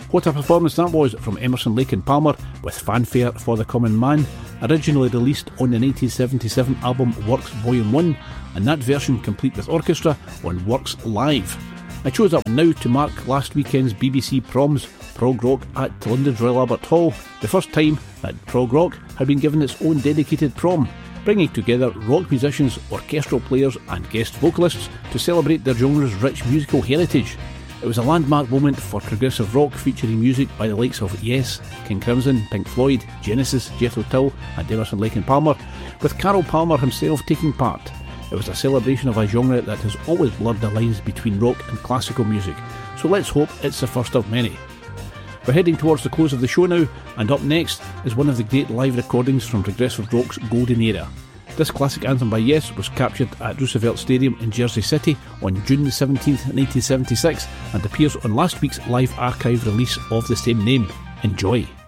What a performance that was from Emerson, Lake and Palmer with Fanfare for the Common Man, originally released on the 1977 album Works Volume 1, and that version complete with orchestra on Works Live. I chose that now to mark last weekend's BBC Proms Prog Rock at London's Royal Albert Hall, the first time that prog rock had been given its own dedicated prom, bringing together rock musicians, orchestral players and guest vocalists to celebrate their genre's rich musical heritage. It was a landmark moment for progressive rock featuring music by the likes of Yes, King Crimson, Pink Floyd, Genesis, Jethro Tull and Emerson, Lake and Palmer, with Carol Palmer himself taking part. It was a celebration of a genre that has always blurred the lines between rock and classical music, so let's hope it's the first of many. We're heading towards the close of the show now, and up next is one of the great live recordings from progressive rock's golden era. This classic anthem by Yes was captured at Roosevelt Stadium in Jersey City on June 17, 1976, and appears on last week's live archive release of the same name. Enjoy!